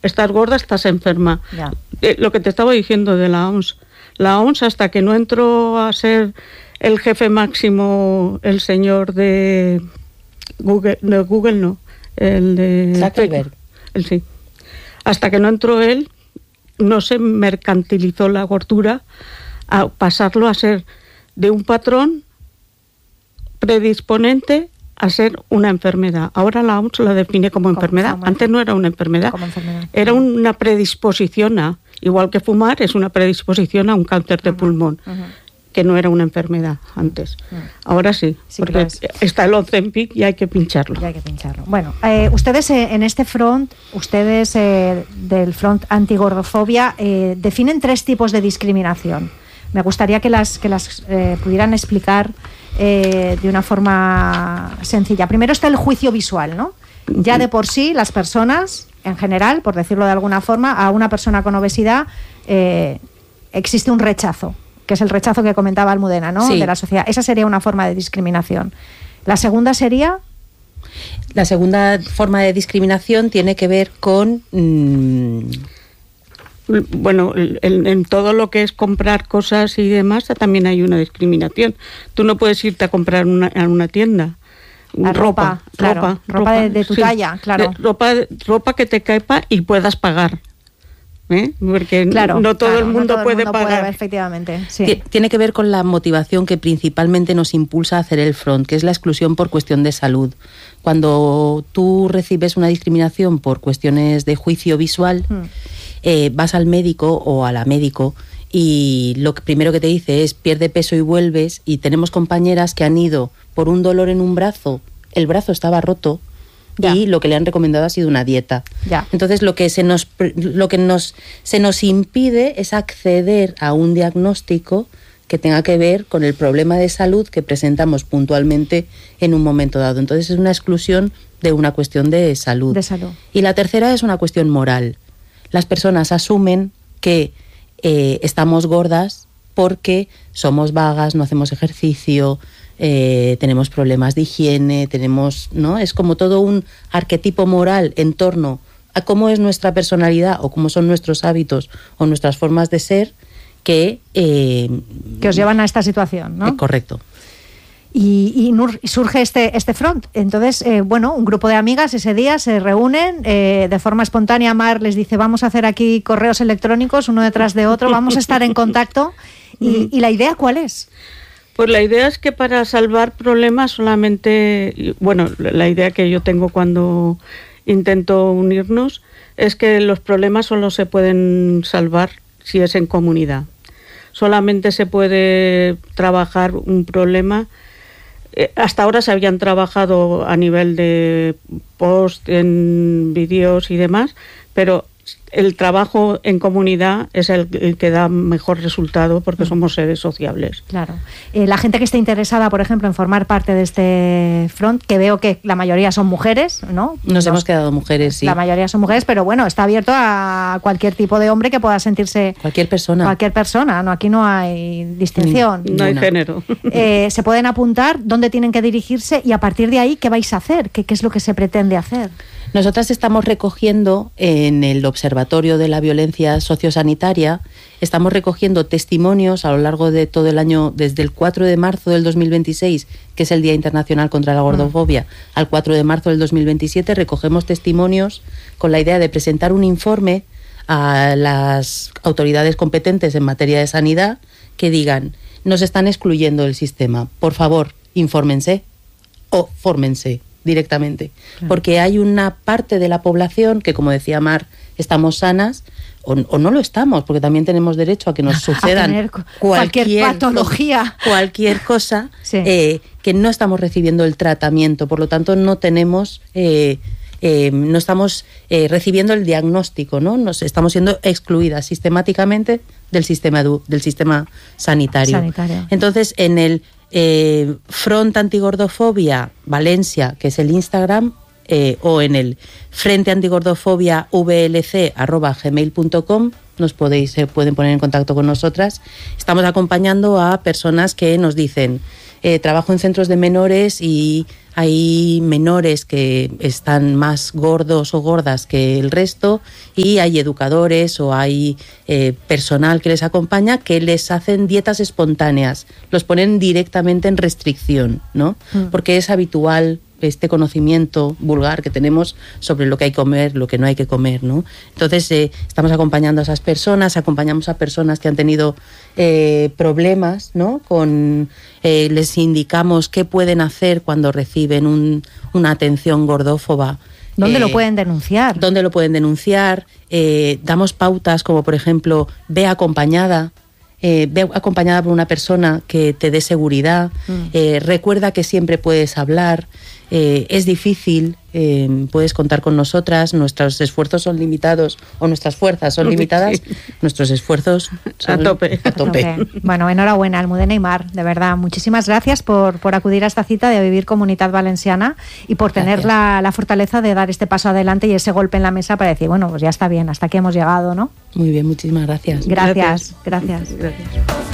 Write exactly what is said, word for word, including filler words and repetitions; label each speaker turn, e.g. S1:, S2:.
S1: estás gorda, estás enferma.
S2: Ya.
S1: Eh, lo que te estaba diciendo de la O M S. La O M S, hasta que no entró a ser el jefe máximo, el señor de Google, de Google no, el de...
S3: Zuckerberg.
S1: El sí. Hasta que no entró él, no se mercantilizó la gordura a pasarlo a ser de un patrón predisponente a ser una enfermedad. Ahora la O M S la define como, como enfermedad. Como, Antes no era una enfermedad. Como enfermedad. Era una predisposición a, igual que fumar, es una predisposición a un cáncer de uh-huh. pulmón, uh-huh. que no era una enfermedad antes. Uh-huh. Ahora sí, sí porque está el Ozempic y hay que pincharlo.
S2: Y hay que pincharlo. Bueno, eh, ustedes eh, en este front, ustedes eh, del front antigordofobia, eh, definen tres tipos de discriminación. Me gustaría que las, que las eh, pudieran explicar eh, de una forma sencilla. Primero está el juicio visual, ¿no? Ya de por sí las personas, en general, por decirlo de alguna forma, a una persona con obesidad eh, existe un rechazo, que es el rechazo que comentaba Almudena, ¿no?
S3: Sí.
S2: De la sociedad. Esa sería una forma de discriminación. La segunda sería...
S3: La segunda forma de discriminación tiene que ver con... Mmm,
S1: Bueno, en, en todo lo que es comprar cosas y demás también hay una discriminación. Tú no puedes irte a comprar una, a una tienda.
S2: La ropa, ropa, claro, ropa, ropa, ropa de, de tu sí, talla, claro.
S1: De, ropa, ropa que te quepa y puedas pagar. ¿Eh? Porque
S2: claro,
S1: no todo
S2: claro,
S1: el mundo
S2: no todo
S1: puede
S2: el mundo
S1: pagar.
S2: Puede, efectivamente, sí.
S3: Tiene que ver con la motivación que principalmente nos impulsa a hacer el front, que es la exclusión por cuestión de salud. Cuando tú recibes una discriminación por cuestiones de juicio visual, hmm. eh, vas al médico o a la médico y lo que primero que te dice es pierde peso y vuelves, y tenemos compañeras que han ido por un dolor en un brazo, el brazo estaba roto, ya. Y lo que le han recomendado ha sido una dieta.
S2: Ya.
S3: Entonces lo que se nos lo que nos se nos impide es acceder a un diagnóstico que tenga que ver con el problema de salud que presentamos puntualmente en un momento dado. Entonces es una exclusión de una cuestión de salud.
S2: De salud.
S3: Y la tercera es una cuestión moral. Las personas asumen que eh, estamos gordas porque somos vagas, no hacemos ejercicio, eh, tenemos problemas de higiene, tenemos, ¿no? Es como todo un arquetipo moral en torno a cómo es nuestra personalidad o cómo son nuestros hábitos o nuestras formas de ser que... Eh,
S2: que os llevan a esta situación, ¿no?
S3: Eh, correcto.
S2: Y, y, y surge este, este front. Entonces, eh, bueno, un grupo de amigas ese día se reúnen, eh, de forma espontánea Mar les dice, vamos a hacer aquí correos electrónicos uno detrás de otro, vamos a estar en contacto. ¿Y, y la idea cuál es?
S1: Pues la idea es que para salvar problemas solamente, bueno, la idea que yo tengo cuando intento unirnos es que los problemas solo se pueden salvar si es en comunidad. Solamente se puede trabajar un problema. Hasta ahora se habían trabajado a nivel de post, en vídeos y demás, pero el trabajo en comunidad es el, el que da mejor resultado porque mm. somos seres sociables.
S2: Claro. Eh, la gente que esté interesada, por ejemplo, en formar parte de este front, que veo que la mayoría son mujeres, ¿no?
S3: Nos Los, hemos quedado mujeres, sí.
S2: La mayoría son mujeres, pero bueno, está abierto a cualquier tipo de hombre que pueda sentirse...
S3: Cualquier persona.
S2: Cualquier persona, ¿no? Aquí no hay distinción.
S1: No, no hay género.
S2: Eh, se pueden apuntar, dónde tienen que dirigirse y a partir de ahí, ¿qué vais a hacer? ¿Qué, qué es lo que se pretende hacer?
S3: Nosotras estamos recogiendo en el Observatorio de la Violencia Sociosanitaria, estamos recogiendo testimonios a lo largo de todo el año, desde el cuatro de marzo del dos mil veintiséis, que es el Día Internacional contra la Gordofobia, mm. al cuatro de marzo del dos mil veintisiete, recogemos testimonios con la idea de presentar un informe a las autoridades competentes en materia de sanidad que digan, nos están excluyendo del sistema, por favor, infórmense o fórmense directamente, claro. Porque hay una parte de la población que, como decía Mar, estamos sanas o, o no lo estamos, porque también tenemos derecho a que nos sucedan
S2: cualquier, cualquier patología,
S3: cualquier cosa,
S2: sí.
S3: eh, que no estamos recibiendo el tratamiento, por lo tanto no tenemos, eh, eh, no estamos eh, recibiendo el diagnóstico, ¿no? Nos estamos siendo excluidas sistemáticamente del sistema edu, del sistema sanitario.
S2: sanitario.
S3: Entonces, en el Eh, Front Antigordofobia Valencia, que es el Instagram, eh, o en el Frente Antigordofobia V L C arroba gmail punto com, nos podéis, se pueden poner en contacto con nosotras. Estamos acompañando a personas que nos dicen, eh, trabajo en centros de menores y hay menores que están más gordos o gordas que el resto y hay educadores o hay eh, personal que les acompaña que les hacen dietas espontáneas, los ponen directamente en restricción, ¿no? Mm. Porque es habitual este conocimiento vulgar que tenemos sobre lo que hay que comer, lo que no hay que comer, ¿no? Entonces eh, estamos acompañando a esas personas, acompañamos a personas que han tenido eh, problemas, ¿no? Con, eh, les indicamos qué pueden hacer cuando reciben un, una atención gordófoba.
S2: ¿Dónde
S3: eh,
S2: lo pueden denunciar?
S3: ¿Dónde lo pueden denunciar? Eh, damos pautas como, por ejemplo, ve acompañada. Eh, ve acompañada por una persona que te dé seguridad, mm. eh, recuerda que siempre puedes hablar, eh, es difícil, eh, puedes contar con nosotras, nuestros esfuerzos son limitados o nuestras fuerzas son limitadas, sí. Nuestros esfuerzos son
S1: a tope.
S2: A tope. Bueno, enhorabuena, Almudena Aimar, de verdad, muchísimas gracias por, por acudir a esta cita de Vivir Comunitat Valenciana y por tener la, la fortaleza de dar este paso adelante y ese golpe en la mesa para decir, bueno, pues ya está bien, hasta aquí hemos llegado, ¿no?
S3: Muy bien, muchísimas gracias.
S2: Gracias, gracias.
S1: Gracias. gracias.